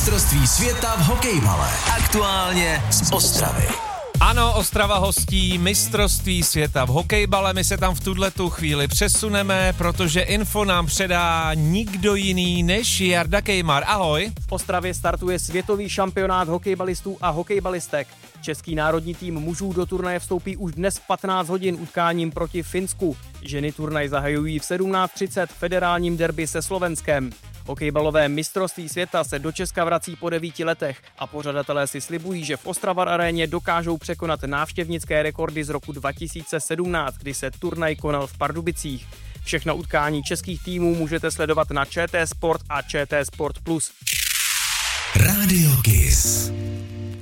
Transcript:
mistrovství světa v hokejbale. Aktuálně z Ostravy. Ano, Ostrava hostí mistrovství světa v hokejbale. My se tam v tuhletu chvíli přesuneme, protože info nám předá nikdo jiný než Jarda Kejmar. Ahoj. V Ostravě startuje světový šampionát hokejbalistů a hokejbalistek. Český národní tým mužů do turnaje vstoupí už dnes v 15 hodin utkáním proti Finsku. Ženy turnaj zahajují v 17:30 federálním derby se Slovenskem. Hokejbalové mistrovství světa se do Česka vrací po 9 letech a pořadatelé si slibují, že v Ostrava Aréně dokážou překonat návštěvnické rekordy z roku 2017, kdy se turnaj konal v Pardubicích. Všechna utkání českých týmů můžete sledovat na ČT Sport a ČT Sport Plus. Radio Kiss.